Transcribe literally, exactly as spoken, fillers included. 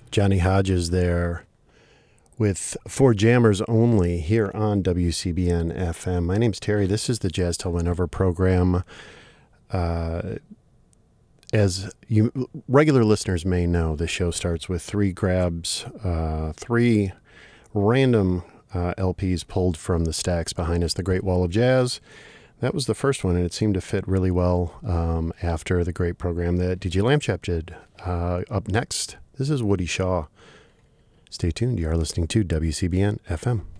Johnny Hodges there with Four Jammers Only here on W C B N F M. My name's Terry. This is the Jazz Till Whenever program. Uh, as you regular listeners may know, the show starts with three grabs, uh, three random uh, L Ps pulled from the stacks behind us, the Great Wall of Jazz. That was the first one, and it seemed to fit really well um, after the great program that D J Lamchap did. Uh, up next, this is Woody Shaw. Stay tuned. You are listening to W C B N F M.